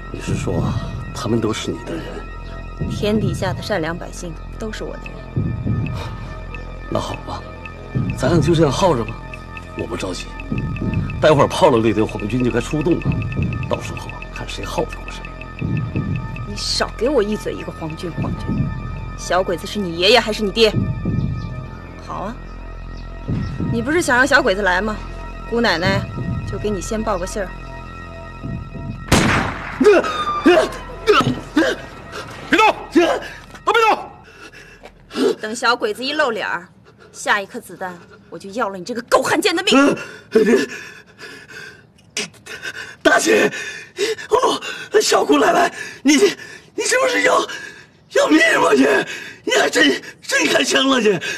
你是说他们都是你的人？ 天底下的善良百姓都是我的人。 那好吧，咱俩就这样耗着吧。我不着急，待会儿炮了那队皇军就该出动了，到时候看谁耗得过谁。 你少给我一嘴一个皇军皇军，小鬼子是你爷爷还是你爹？好啊，你不是想让小鬼子来吗？姑奶奶就给你先报个信儿。 别动！都别动！ 等小鬼子一露脸儿，下一颗子弹我就要了你这个狗汉奸的命！ 大姐，哦，小姑奶奶，你是不是要命吗你？你还真开枪了你！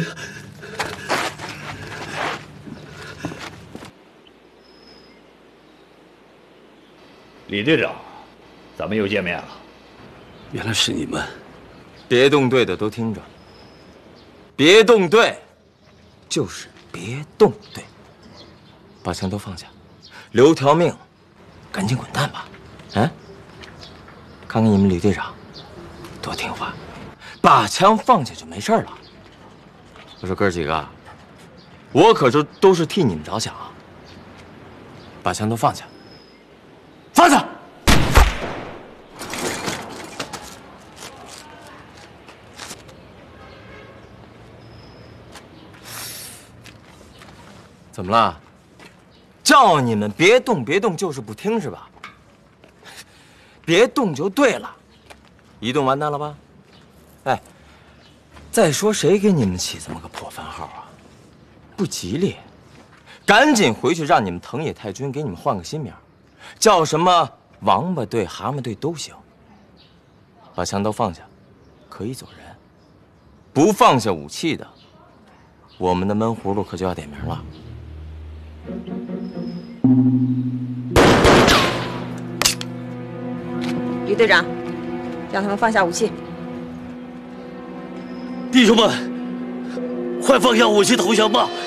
李队长，咱们又见面了。 原来是你们。 别动队的都听着，别动队，就是别动队。把枪都放下，留条命，赶紧滚蛋吧！看看你们李队长，多听话，把枪放下就没事了。我说哥几个，我可都是替你们着想啊！把枪都放下，放下！怎么了？叫你们别动别动，就是不听是吧？别动就对了，一动完蛋了吧？哎，再说谁给你们起这么个破番号啊？不吉利，赶紧回去让你们藤野太君给你们换个新名，叫什么王八队、蛤蟆队都行。把枪都放下，可以走人。不放下武器的，我们的闷葫芦可就要点名了。 李队长，让他们放下武器。 弟兄们，快放下武器投降吧！